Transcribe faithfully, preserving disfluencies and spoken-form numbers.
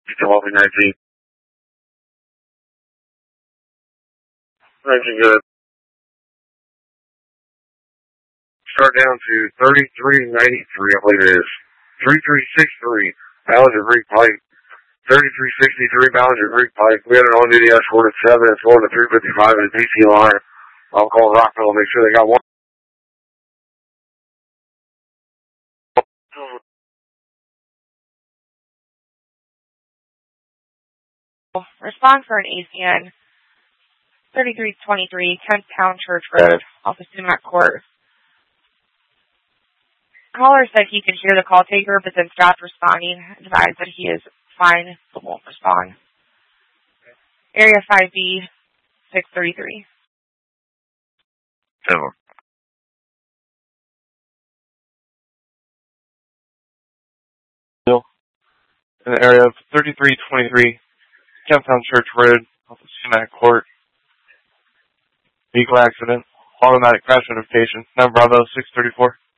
twelve nineteen. nineteen good. Start down to thirty-three ninety-three, I believe it is. thirty-three sixty-three, Ballinger Creek Pike. thirty-three sixty-three, Ballinger Creek Pike. We had an on-duty escort at seven. It's going to three fifty-five in the D C line. I'll call Rockville and make sure they got one. Respond for an A C N. thirty-three twenty-three, tenth Town Church Road, off of Sumac Court. Caller said he could hear the call taker, but then stopped responding. Advised that he is fine, but won't respond. Area five B, six thirty-three. Seven. In the area of thirty-three twenty-three, tenth Town Church Road, off of Sumac Court. Vehicle accident. Automatic crash notification. Nine Bravo, six thirty-four.